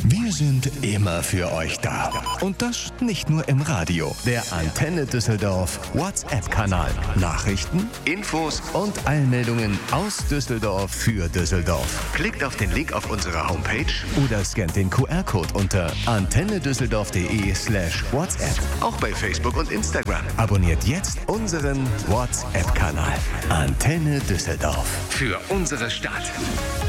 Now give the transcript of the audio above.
Wir sind immer für euch da. Und das nicht nur im Radio. Der Antenne Düsseldorf WhatsApp-Kanal. Nachrichten, Infos und Eilmeldungen aus Düsseldorf für Düsseldorf. Klickt auf den Link auf unserer Homepage oder scannt den QR-Code unter antennedüsseldorf.de/WhatsApp. Auch bei Facebook und Instagram. Abonniert jetzt unseren WhatsApp-Kanal. Antenne Düsseldorf. Für unsere Stadt.